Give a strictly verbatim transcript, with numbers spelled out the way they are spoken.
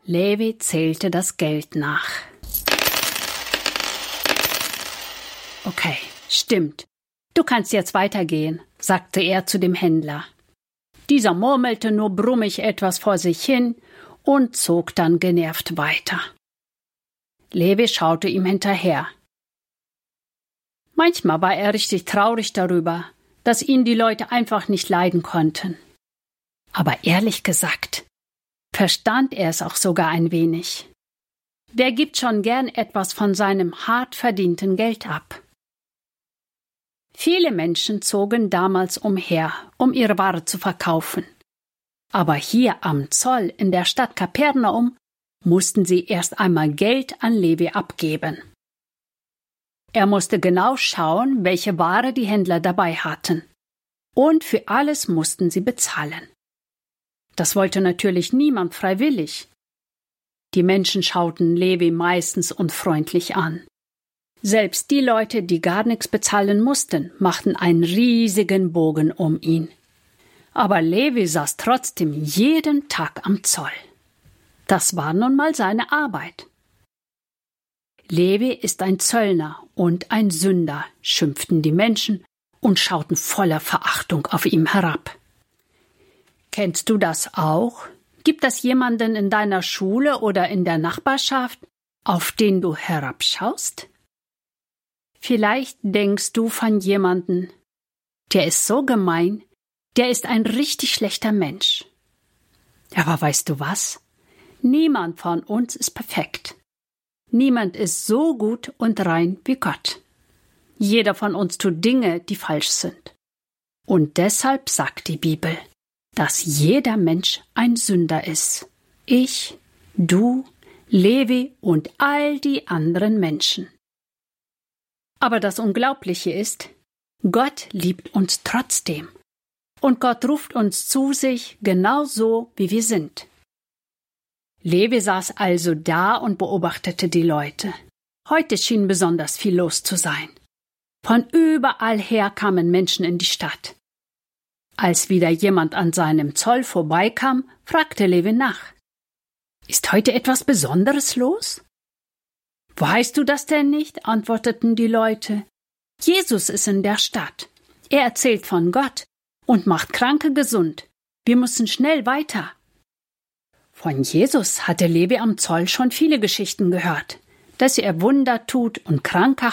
Levi zählte das Geld nach. Okay, stimmt. Du kannst jetzt weitergehen, sagte er zu dem Händler. Dieser murmelte nur brummig etwas vor sich hin und zog dann genervt weiter. Levi schaute ihm hinterher. Manchmal war er richtig traurig darüber, dass ihn die Leute einfach nicht leiden konnten. Aber ehrlich gesagt, verstand er es auch sogar ein wenig. Wer gibt schon gern etwas von seinem hart verdienten Geld ab? Viele Menschen zogen damals umher, um ihre Ware zu verkaufen. Aber hier am Zoll in der Stadt Kapernaum mussten sie erst einmal Geld an Levi abgeben. Er musste genau schauen, welche Ware die Händler dabei hatten. Und für alles mussten sie bezahlen. Das wollte natürlich niemand freiwillig. Die Menschen schauten Levi meistens unfreundlich an. Selbst die Leute, die gar nichts bezahlen mussten, machten einen riesigen Bogen um ihn. Aber Levi saß trotzdem jeden Tag am Zoll. Das war nun mal seine Arbeit. Levi ist ein Zöllner und ein Sünder, schimpften die Menschen und schauten voller Verachtung auf ihn herab. Kennst du das auch? Gibt es jemanden in deiner Schule oder in der Nachbarschaft, auf den du herabschaust? Vielleicht denkst du von jemandem, der ist so gemein, der ist ein richtig schlechter Mensch. Aber weißt du was? Niemand von uns ist perfekt. Niemand ist so gut und rein wie Gott. Jeder von uns tut Dinge, die falsch sind. Und deshalb sagt die Bibel, dass jeder Mensch ein Sünder ist. Ich, du, Levi und all die anderen Menschen. Aber das Unglaubliche ist, Gott liebt uns trotzdem. Und Gott ruft uns zu sich genauso, wie wir sind. Levi saß also da und beobachtete die Leute. Heute schien besonders viel los zu sein. Von überall her kamen Menschen in die Stadt. Als wieder jemand an seinem Zoll vorbeikam, fragte Levi nach. Ist heute etwas Besonderes los? Weißt du das denn nicht? Antworteten die Leute. Jesus ist in der Stadt. Er erzählt von Gott und macht Kranke gesund. Wir müssen schnell weiter. Von Jesus hatte Levi am Zoll schon viele Geschichten gehört, dass er Wunder tut und Kranke